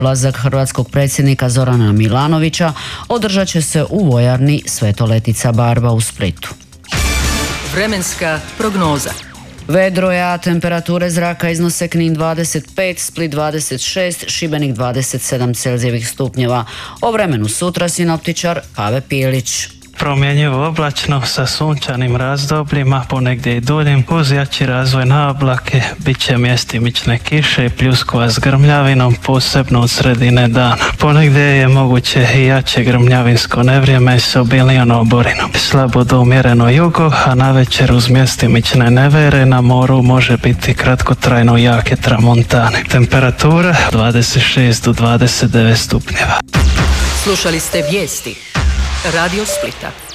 Ulazak hrvatskog predsjednika Zorana Milanovića održat će se u vojarni Svetoletica Barba u Splitu. Vremenska prognoza. Vedro je, a temperature zraka iznose Knin 25, Split 26, Šibenik 27 Celzijevih stupnjeva. O vremenu sutra sinoptičar Pave Pilić. Promjenjivo oblačno sa sunčanim razdobljima, ponegdje i duljim, uz jači razvoj na oblake, bit će mjestimične kiše i pljuskova s grmljavinom, posebno od sredine dana. Ponegdje je moguće i jače grmljavinsko nevrijeme s obilijom oborinom. Slabo do umjereno jugo, a navečer uz mjestimične nevere na moru može biti kratkotrajno jake tramontane. Temperatura 26 do 29 stupnjeva. Slušali ste vijesti Radio Splita.